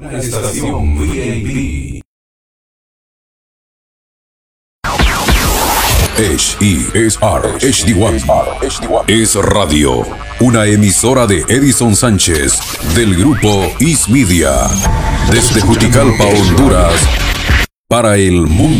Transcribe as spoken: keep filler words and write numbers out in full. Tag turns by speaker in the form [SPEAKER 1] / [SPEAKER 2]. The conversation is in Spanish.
[SPEAKER 1] Una estación V I P. H E S R H D uno es radio, una emisora de Edison Sánchez del grupo Is Media, desde Juticalpa, Honduras, para el mundo.